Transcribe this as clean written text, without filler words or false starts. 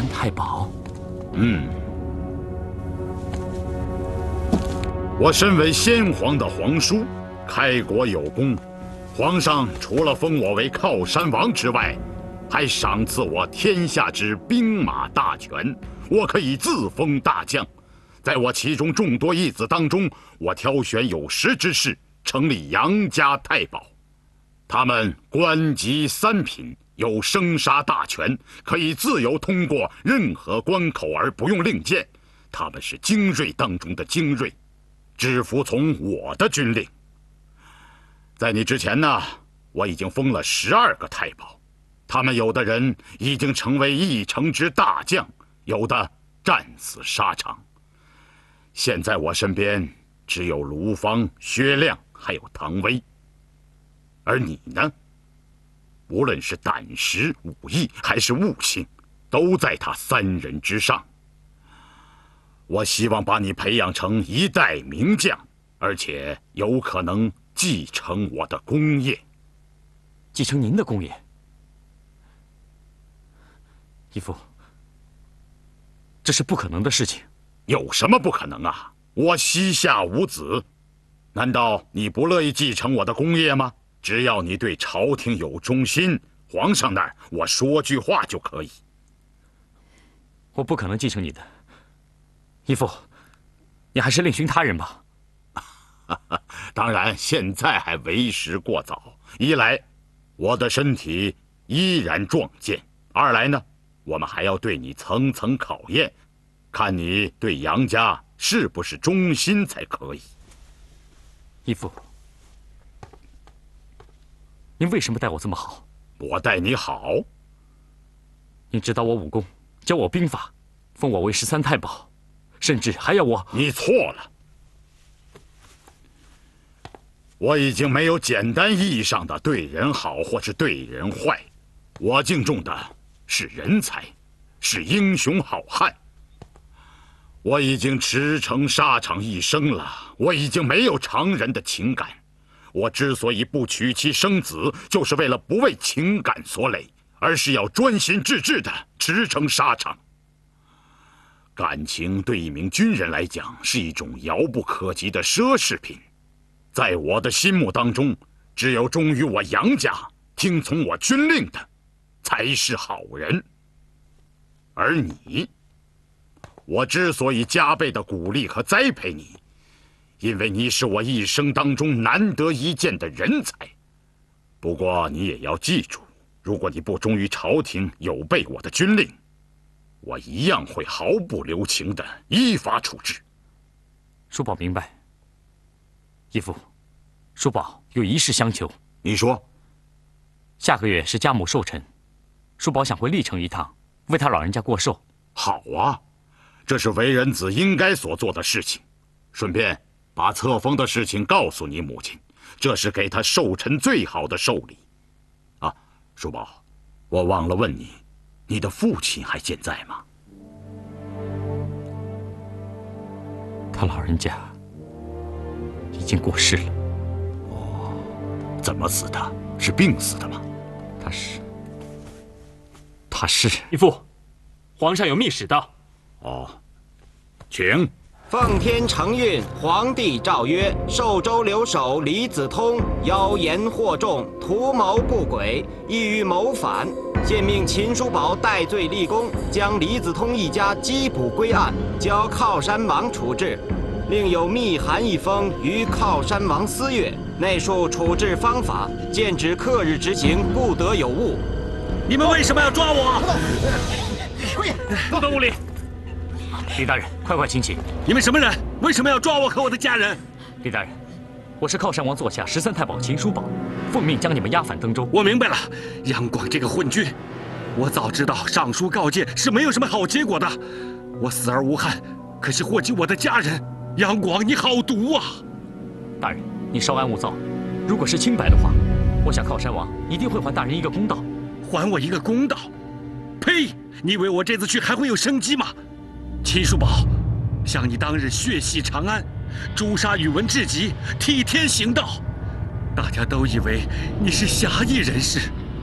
三太保。 我身为先皇的皇叔，开国有功，皇上除了封我为靠山王之外，还赏赐我天下之兵马大权，我可以自封大将。在我其中众多义子当中，我挑选有识之士，成立杨家太保。他们官级三品，有生杀大权，可以自由通过任何关口而不用令箭。他们是精锐当中的精锐，只服从我的军令。在你之前呢，我已经封了12个太保，他们有的人已经成为一城之大将，有的战死沙场。现在我身边只有卢芳、薛亮，还有唐威。而你呢？无论是胆识、武艺还是悟性，都在他3人之上。我希望把你培养成一代名将，而且有可能继承我的功业。 继承您的功业？义父，这是不可能的事情。 有什么不可能啊？我膝下无子，难道你不乐意继承我的功业吗？只要你对朝廷有忠心，皇上那儿我说句话就可以。 我不可能继承你的，义父，你还是另寻他人吧。 当然，现在还为时过早。一来，我的身体依然壮健；二来呢，我们还要对你层层考验，看你对杨家是不是忠心才可以。 义父，您为什么待我这么好？ 我待你好。 您指导我武功，教我兵法，封我为13太保，甚至还要我…… 你错了。我已经没有简单意义上的对人好或是对人坏，我敬重的是人才，是英雄好汉。我已经驰骋沙场一生了，我已经没有常人的情感。我之所以不娶妻生子，就是为了不为情感所累，而是要专心致志地驰骋沙场。感情对一名军人来讲是一种遥不可及的奢侈品，在我的心目当中，只有忠于我杨家、听从我军令的，才是好人。而你，我之所以加倍的鼓励和栽培你，因为你是我一生当中难得一见的人才。不过你也要记住，如果你不忠于朝廷，有悖我的军令，我一样会毫不留情的依法处置。 叔宝明白。义父，叔宝有一事相求。 你说。 下个月是家母寿辰，叔宝想回历城一趟，为他老人家过寿。 好啊，这是为人子应该所做的事情。顺便把册封的事情告诉你母亲，这是给她寿辰最好的寿礼。啊，叔宝，我忘了问你，你的父亲还健在吗？ 他老人家已经过世了。 哦，怎么死的？是病死的吗？ 他是。 义父，皇上有密使到。 哦，请。 奉天承运，皇帝诏曰：寿州留守李子通妖言惑众，图谋不轨，意欲谋反。现命秦叔宝戴罪立功，将李子通一家缉捕归案，交靠山王处置。另有密函一封于靠山王司阅，内述处置方法，剑指克日执行，不得有误。 你们为什么要抓我？ 不得无礼！李大人，快请起！ 你们什么人？为什么要抓我和我的家人？ 李大人，我是靠山王座下13太保秦叔宝，奉命将你们押返登州。 我明白了，杨广这个昏君，我早知道上书告诫是没有什么好结果的。我死而无憾，可是祸及我的家人。杨广，你好毒啊！ 大人，你稍安勿躁。如果是清白的话，我想靠山王一定会还大人一个公道。 还我一个公道？呸！你以为我这次去还会有生机吗？秦叔宝，像你当日血洗长安，诛杀宇文智及，替天行道，大家都以为你是侠义人士。